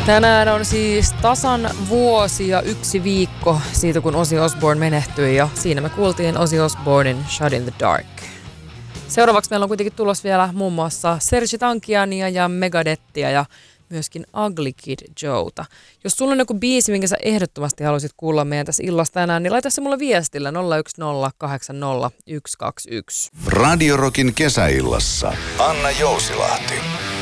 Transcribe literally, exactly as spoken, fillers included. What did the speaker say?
Tänään on siis tasan vuosi ja yksi viikko siitä, kun Ozzy Osbourne menehtyi, ja siinä me kuultiin Ozzy Osbournen Shut in the Dark. Seuraavaksi meillä on kuitenkin tulos vielä muun muassa Serge Tankiania ja Megadethia ja myöskin Ugly Kid Joeta. Jos sulla on joku biisi, minkä sä ehdottomasti haluaisit kuulla meidän tässä illassa tänään, niin laita se mulle viestillä nolla yksi nolla kahdeksan nolla yksi kaksi yksi. Radio Rockin kesäillassa Anna Jousilahti.